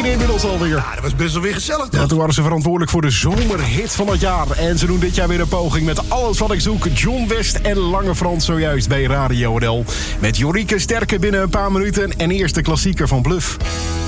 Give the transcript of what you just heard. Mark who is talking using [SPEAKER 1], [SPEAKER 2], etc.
[SPEAKER 1] geleden inmiddels alweer.
[SPEAKER 2] Ja, dat was best wel weer gezellig, toch?
[SPEAKER 1] Ja, toen waren ze verantwoordelijk voor de zomerhit van het jaar. En ze doen dit jaar weer een poging met Alles wat ik zoek. John West en Lange Frans zojuist bij Radio NL. Met Jorike Sterke binnen een paar minuten en eerst de klassieker van Bluff.